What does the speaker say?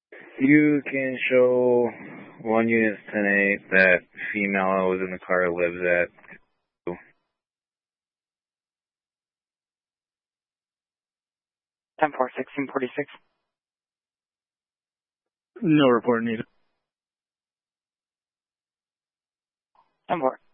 You can show 1 unit 10-8 that female was in the car lives at 2. 10-4, 1646. No report needed. 10-4.